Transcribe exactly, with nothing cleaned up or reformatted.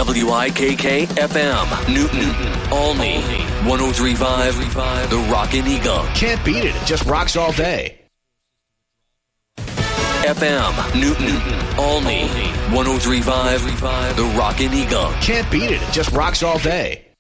W I K K F M, Newton, Olney, one oh three point five, The Rockin' Eagle. Can't beat it. It just rocks all day. F M, Newton, Olney, one oh three point five, The Rockin' Eagle. Can't beat it. It just rocks all day.